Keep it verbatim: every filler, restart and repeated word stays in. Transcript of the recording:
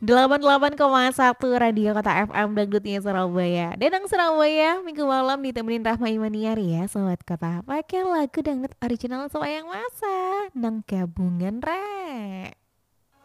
delapan puluh delapan koma satu Radio Kota F M Dangdutnya Surabaya. Denang Surabaya, minggu malam ditemenin Rahma Imaniar ya, Sobat Kota. Pakai lagu dangdut original sepanjang masa. Nang gabungan rek.